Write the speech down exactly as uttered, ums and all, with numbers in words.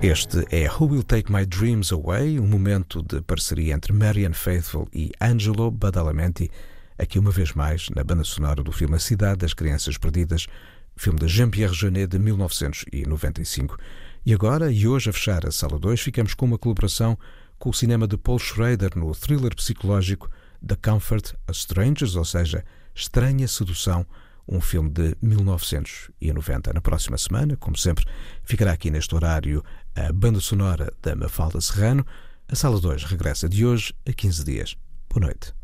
Este é Who Will Take My Dreams Away, um momento de parceria entre Marianne Faithfull e Angelo Badalamenti, aqui uma vez mais na banda sonora do filme A Cidade das Crianças Perdidas, filme de Jean-Pierre Jeunet de mil novecentos e noventa e cinco. E agora, e hoje a fechar a Sala dois, ficamos com uma colaboração com o cinema de Paul Schrader no thriller psicológico The Comfort of Strangers, ou seja, Estranha Sedução, um filme de mil novecentos e noventa. Na próxima semana, como sempre, ficará aqui neste horário a banda sonora da Mafalda Serrano. A Sala dois regressa de hoje a quinze dias. Boa noite.